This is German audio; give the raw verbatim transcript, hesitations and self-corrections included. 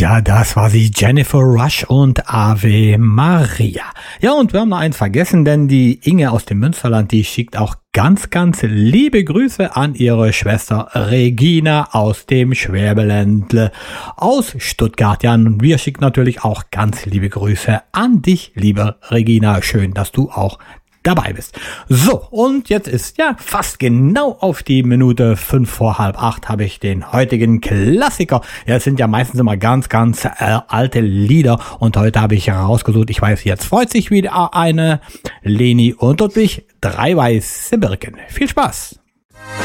Ja, das war sie, Jennifer Rush und Ave Maria. Ja, und wir haben noch eins vergessen, denn die Inge aus dem Münsterland, die schickt auch ganz, ganz liebe Grüße an ihre Schwester Regina aus dem Schwäbeländle aus Stuttgart. Ja, und wir schicken natürlich auch ganz liebe Grüße an dich, liebe Regina. Schön, dass du auch dabei bist. So, und jetzt ist ja fast genau auf die Minute fünf vor halb acht habe ich den heutigen Klassiker. Ja, es sind ja meistens immer ganz, ganz äh, alte Lieder und heute habe ich herausgesucht, ich weiß, jetzt freut sich wieder eine Leni und durch drei weiße Birken. Viel Spaß!